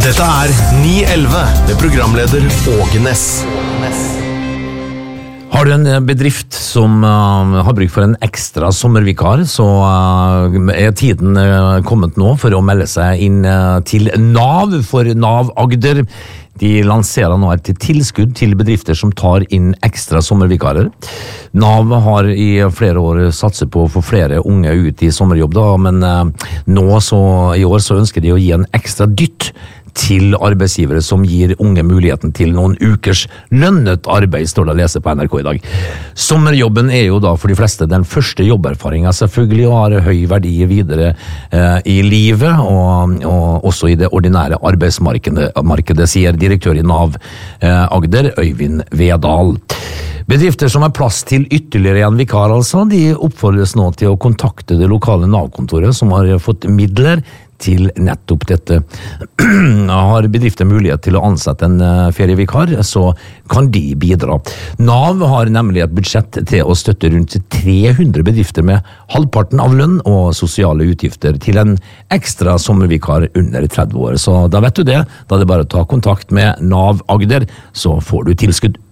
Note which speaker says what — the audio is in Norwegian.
Speaker 1: Dette 911 med programleder Åge Ness.
Speaker 2: Har du en bedrift som har bruk for en ekstra sommervikar, så tiden kommet nå for å melde seg inn til NAV for NAV Agder. De lanserer nå et tilskudd til bedrifter som tar inn ekstra sommervikarer. NAV har i flere år satset på å få flere unge ut i sommerjobb, men i år så ønsker de å gi en ekstra dytt til arbeidsgivere som gir unge muligheten til noen ukers lønnet arbeid, står det å lese på NRK i dag. Sommerjobben jo da for de fleste den første jobberfaringen selvfølgelig, og har høy verdi videre i livet, og også i det ordinære arbeidsmarkedet, sier direktør i NAV Agder, Øyvind Vedal. Bedrifter som har plass til ytterligere en vikar, altså, de oppfordres nå til å kontakte det lokale NAV-kontoret som har fått midler til nettopp dette. Har bedrifter mulighet til å ansette en ferievikar, så kan de bidra. NAV har nemlig et budsjett til å støtte rundt 300 bedrifter med halvparten av lønn og sosiale utgifter til en ekstra sommervikar under 30 år. Så da vet du det. Da er det bare å ta kontakt med NAV Agder, så får du tilskudd.